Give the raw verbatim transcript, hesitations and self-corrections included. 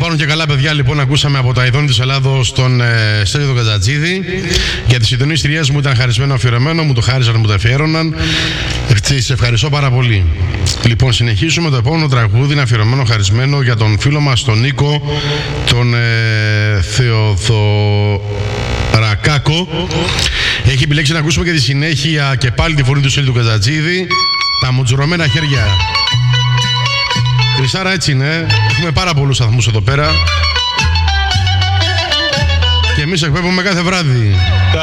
Πάνε και καλά, παιδιά. Λοιπόν, ακούσαμε από τα ειδών της Ελλάδος τον ε, Στέλιο τον Κατζατζίδη. Για τις συντονίστριές μου ήταν χαρισμένο αφιερωμένο, μου το χάρισαν, μου το αφιέρωναν. Τις ευχαριστώ πάρα πολύ. Λοιπόν, συνεχίζουμε το επόμενο τραγούδι, είναι αφιερωμένο, χαρισμένο για τον φίλο μας τον Νίκο, τον ε, Θεοδωρακάκο. Έχει επιλέξει να ακούσουμε και τη συνέχεια και πάλι τη φωνή του Στέλιου του Κατζατζίδη, τα μουτζουρωμένα χέρια. Χρυσάρα, έτσι είναι. Έχουμε πάρα πολλούς σταθμούς εδώ πέρα και εμείς εκπέμπουμε κάθε βράδυ.